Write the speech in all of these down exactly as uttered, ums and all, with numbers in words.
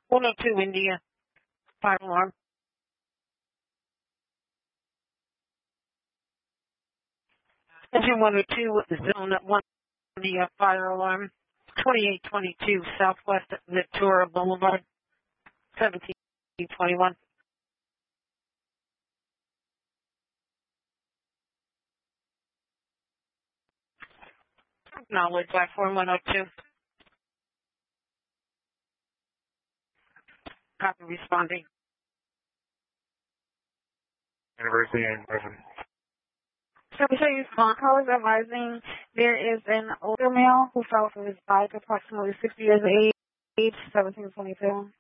one oh two India, fire alarm. Engine one oh two, zone one India, fire alarm. twenty-eight twenty-two Southwest Ventura Boulevard, seventeen twenty-one. Acknowledge platform one oh two. Copy responding. University and present. Secretary phone call is advising there is an older male who fell from his bike, approximately sixty years of age, seventeen twenty-two.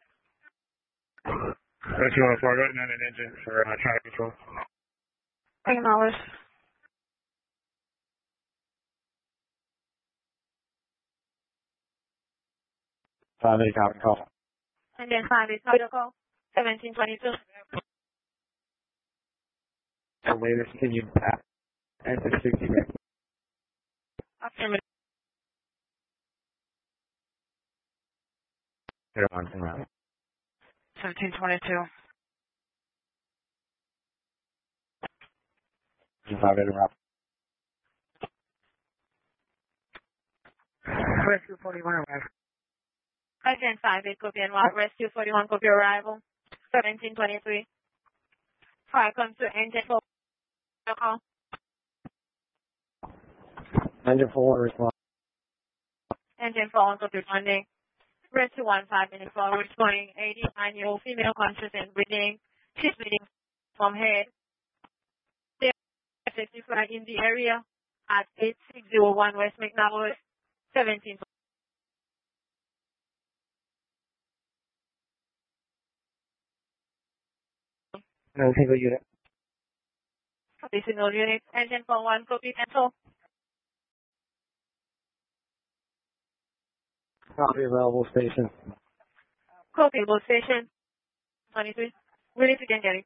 Rescue one oh four, go ahead and add an engine for uh, traffic control. Acknowledge. Five eight copy call. And then five eight protocol, seventeen twenty-two. The latest, can you pass? Enter sixty minutes. Affirmative. Get on from around. seventeen twenty-two. Five eight around. Rescue forty-one arrival. Again, five eight copy and one. Rescue forty-one copy arrival, seventeen twenty-three. Fire comes to engine four. Protocol. Engine four response. Engine four copy funding. Rescue one five minutes forward, responding eighty-nine-year-old female conscious and breathing. She's bleeding from head. Safety flag in the area at eight six zero one West McNabbott, seventeen. No single unit. Copy signal unit. Engine for one copy cancel. Copy available station. Copy both station. twenty-three. Release again, Gary.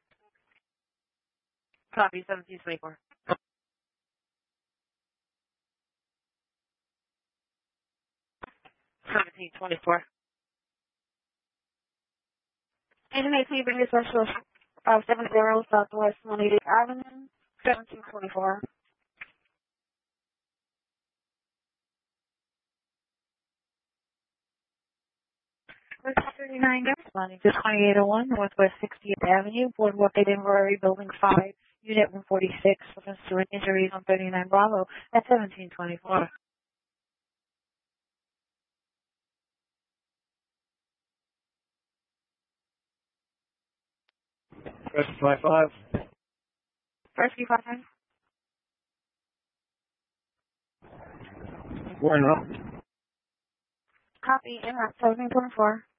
Copy seventeen twenty-four. seventeen twenty-four. Engine eight, please bring the special uh, seven zero Southwest one eighty Avenue, seventeen twenty-four. thirty-nine, responding to twenty-eight oh one Northwest sixtieth Avenue, Boardwalk Edinburgh, Building five, Unit one forty-six, reference to an injury on thirty-nine Bravo at seventeen twenty-four. Rescue five five. Rescue five five. We're in route. Copy, in route seventeen twenty-four.